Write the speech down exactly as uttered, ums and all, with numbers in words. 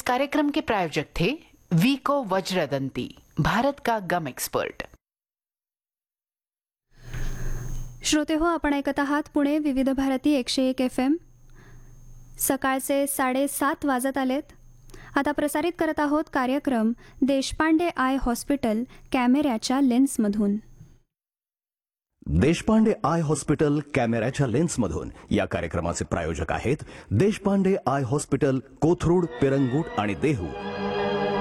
कार्यक्रम के प्रायोजक थे वीको वज्रदंती, भारत का गम एक्सपर्ट। श्रोते हो, आपण ऐकत आहात पुणे विविध भारती एकशे एक एफ एम। सकाळचे साडेसात वाजत आलेत। आता प्रसारित करत आहोत कार्यक्रम देशपांडे आय हॉस्पिटल कॅमेऱ्याच्या लेन्समधून। देशपांडे आय हॉस्पिटल कॅमेऱ्याच्या लेन्समधून या कार्यक्रमाचे प्रायोजक आहेत देशपांडे आय हॉस्पिटल, कोथरूड, पेरंगूट आणि देहू।